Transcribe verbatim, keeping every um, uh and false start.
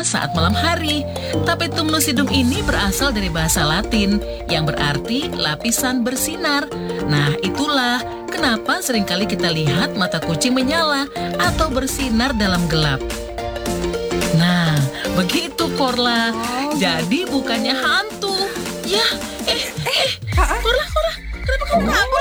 menyala saat malam hari. Tapetum lucidum ini berasal dari bahasa Latin yang berarti lapisan bersinar. Nah, itulah kenapa seringkali kita lihat mata kucing menyala atau bersinar dalam gelap. Nah, begitu Korla. Jadi bukannya hantu. Ya, eh, eh, Korla, Korla, kenapa kamu nangis?